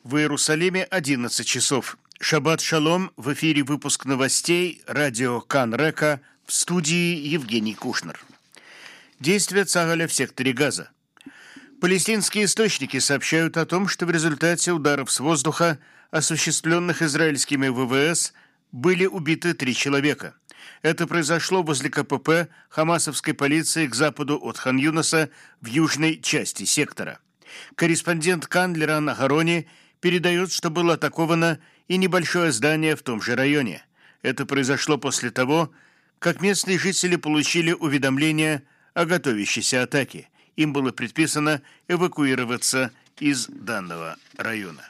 В Иерусалиме 11 часов. Шаббат шалом. В эфире выпуск новостей радио Кан Река, в студии Евгений Кушнер. Действия Цагаля в секторе Газа. Палестинские источники сообщают о том, что в результате ударов с воздуха, осуществленных израильскими ВВС, были убиты 3 человека. Это произошло возле КПП хамасовской полиции к западу от Хан-Юниса в южной части сектора. Корреспондент Кан Леран Агарони передает, что было атаковано и небольшое здание в том же районе. Это произошло после того, как местные жители получили уведомление о готовящейся атаке. Им было предписано эвакуироваться из данного района.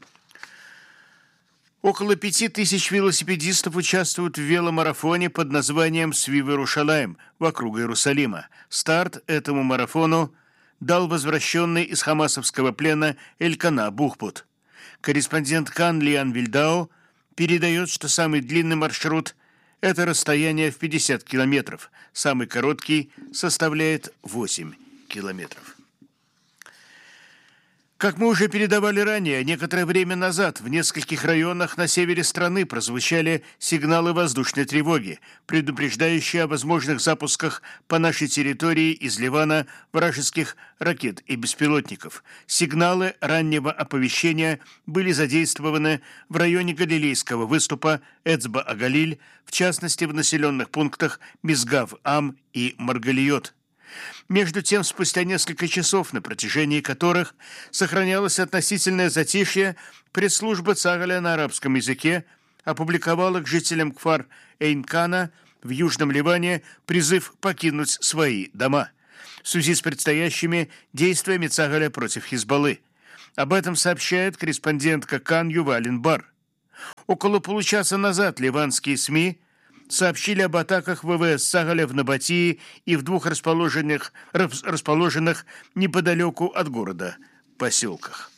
Около 5000 велосипедистов участвуют в веломарафоне под названием «Свив Иерушалаим» вокруг Иерусалима. Старт этому марафону дал возвращенный из хамасовского плена Элькана Бухбут. Корреспондент Кан Лиан Вильдау передает, что самый длинный маршрут – это расстояние в 50 километров, самый короткий составляет 8 километров. Как мы уже передавали ранее, некоторое время назад в нескольких районах на севере страны прозвучали сигналы воздушной тревоги, предупреждающие о возможных запусках по нашей территории из Ливана вражеских ракет и беспилотников. Сигналы раннего оповещения были задействованы в районе Галилейского выступа Эцба-Агалиль, в частности в населенных пунктах Мизгав-Ам и Маргалиот. Между тем, спустя несколько часов, на протяжении которых сохранялось относительное затишье, пресс-служба Цагаля на арабском языке опубликовала к жителям Кфар-Эйн-Кана в Южном Ливане призыв покинуть свои дома в связи с предстоящими действиями Цагаля против Хизбаллы. Об этом сообщает корреспондентка Кан Ювалин Бар. Около получаса назад ливанские СМИ сообщили об атаках ВВС Цагаля в Набатии и в 2 расположенных неподалеку от города поселках.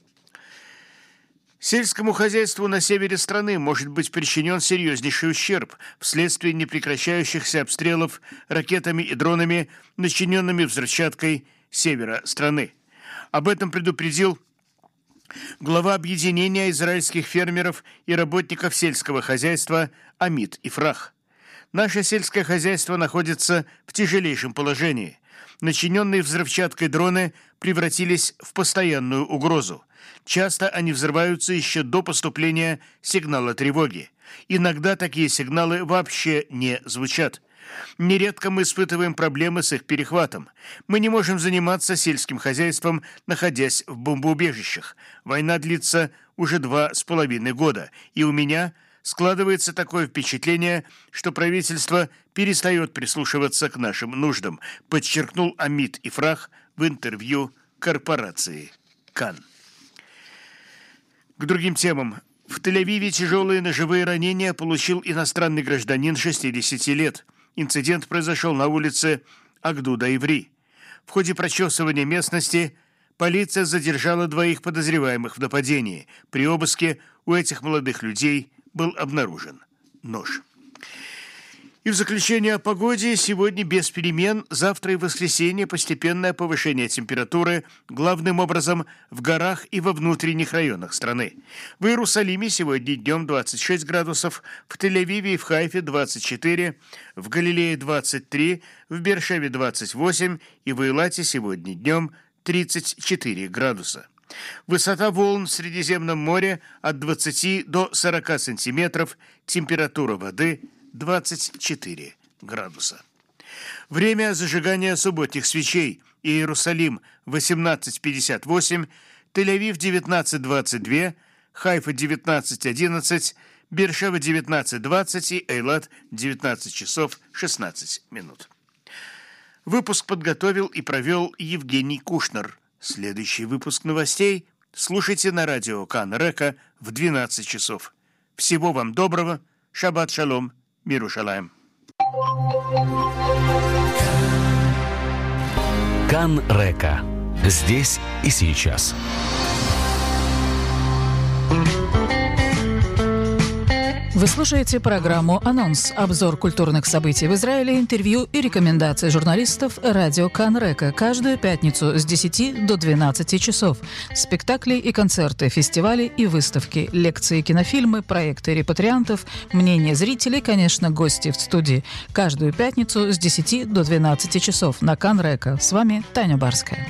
Сельскому хозяйству на севере страны может быть причинен серьезнейший ущерб вследствие непрекращающихся обстрелов ракетами и дронами, начиненными взрывчаткой севера страны. Об этом предупредил глава объединения израильских фермеров и работников сельского хозяйства Амит Ифрах. Наше сельское хозяйство находится в тяжелейшем положении. Начиненные взрывчаткой дроны превратились в постоянную угрозу. Часто они взрываются еще до поступления сигнала тревоги. Иногда такие сигналы вообще не звучат. Нередко мы испытываем проблемы с их перехватом. Мы не можем заниматься сельским хозяйством, находясь в бомбоубежищах. Война длится уже 2,5 года, и у меня складывается такое впечатление, что правительство перестает прислушиваться к нашим нуждам, подчеркнул Амит Ифрах в интервью корпорации Кан. К другим темам. В Тель-Авиве тяжелые ножевые ранения получил иностранный гражданин 60 лет. Инцидент произошел на улице Агдуда-Иври. В ходе прочесывания местности полиция задержала 2 подозреваемых в нападении. При обыске у этих молодых людей был обнаружен нож. И в заключение о погоде. Сегодня без перемен, завтра и в воскресенье постепенное повышение температуры, главным образом в горах и во внутренних районах страны. В Иерусалиме сегодня днем 26 градусов, в Тель-Авиве и в Хайфе 24, в Галилее 23, в Беэр-Шеве 28 и в Эйлате сегодня днем 34 градуса. Высота волн в Средиземном море от 20 до 40 сантиметров, температура воды 24 градуса. Время зажигания субботних свечей. Иерусалим 18:58, Тель-Авив 19:22, Хайфа 19:11, Беэр-Шева 19:20 и Эйлат 19 часов 16 минут. Выпуск подготовил и провел Евгений Кушнер. Следующий выпуск новостей слушайте на радио Кан Река в 12 часов. Всего вам доброго. Шаббат шалом. Иерушалаим. Кан Река. Здесь и сейчас. Вы слушаете программу «Анонс». Обзор культурных событий в Израиле, интервью и рекомендации журналистов радио Кан Река. Каждую пятницу с 10 до 12 часов. Спектакли и концерты, фестивали и выставки, лекции, кинофильмы, проекты репатриантов, мнения зрителей, конечно, гости в студии. Каждую пятницу с 10 до 12 часов на Кан Река. С вами Таня Барская.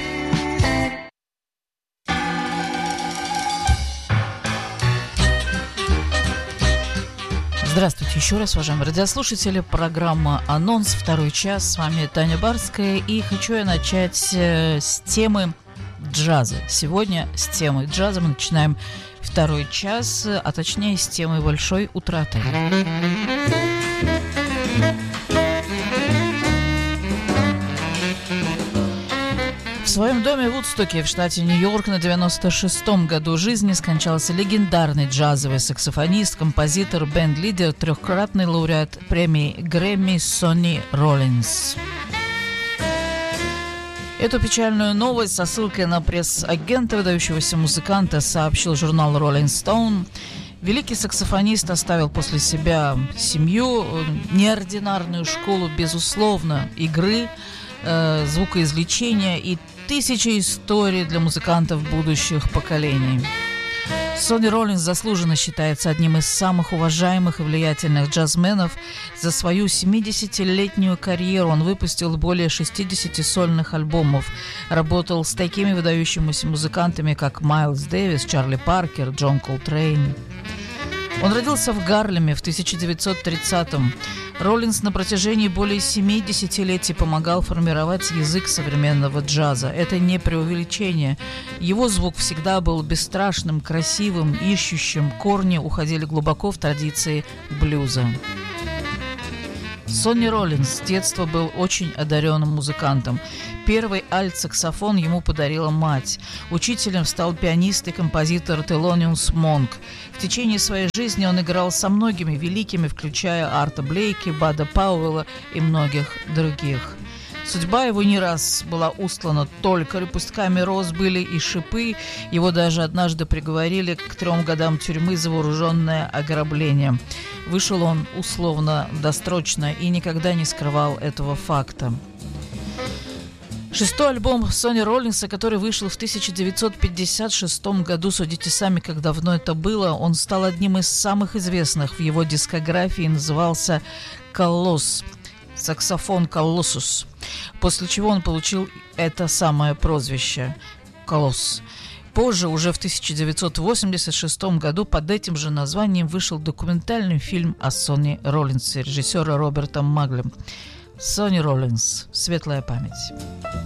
Здравствуйте еще раз, уважаемые радиослушатели. Программа «Анонс», второй час. С вами Таня Барская. И хочу я начать с темы джаза. Сегодня с темы джаза мы начинаем второй час, а точнее с темы большой утраты. В своем доме в Вудстоке в штате Нью-Йорк на 96-м году жизни скончался легендарный джазовый саксофонист, композитор, бенд-лидер, трехкратный лауреат премии Грэмми Сонни Роллинс. Эту печальную новость со ссылкой на пресс-агента выдающегося музыканта сообщил журнал Rolling Stone. Великий саксофонист оставил после себя семью, неординарную школу, безусловно, игры, звукоизвлечения и тысячи историй для музыкантов будущих поколений. Сонни Роллинс заслуженно считается одним из самых уважаемых и влиятельных джазменов. За свою 70-летнюю карьеру он выпустил более 60 сольных альбомов. Работал с такими выдающимися музыкантами, как Майлз Дэвис, Чарли Паркер, Джон Колтрейн. Он родился в Гарлеме в 1930-м. Роллинс на протяжении более 7 десятилетий помогал формировать язык современного джаза. Это не преувеличение. Его звук всегда был бесстрашным, красивым, ищущим. Корни уходили глубоко в традиции блюза. Сонни Роллинс с детства был очень одаренным музыкантом. Первый альт-саксофон ему подарила мать. Учителем стал пианист и композитор Телониус Монк. В течение своей жизни он играл со многими великими, включая Арта Блейки, Бада Пауэлла и многих других. Судьба его не раз была устлана только лепестками роз были и шипы. Его даже однажды приговорили к 3 годам тюрьмы за вооруженное ограбление. Вышел он условно досрочно и никогда не скрывал этого факта. Шестой альбом Сонни Роллинса, который вышел в 1956 году, судите сами, как давно это было, он стал одним из самых известных в его дискографии и назывался «Колосс», саксофон «Колоссус», после чего он получил это самое прозвище «Колосс». Позже, уже в 1986 году, под этим же названием вышел документальный фильм о Сонни Роллинсе режиссера Роберта Магли. Сонни Роллинс. Светлая память.